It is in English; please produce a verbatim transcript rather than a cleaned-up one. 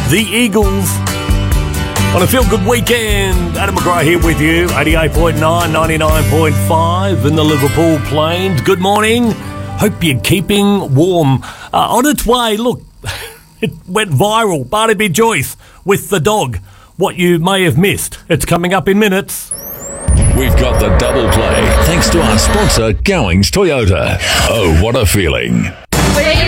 the Eagles. On a feel-good weekend, Adam McGrath here with you, eighty-eight point nine, ninety-nine point five in the Liverpool Plains. Good morning. Hope you're keeping warm. Uh, on its way, look, it went viral. Barnaby Joyce with the dog. What you may have missed. It's coming up in minutes. We've got the double play thanks to our sponsor, Gowings Toyota. Oh, what a feeling.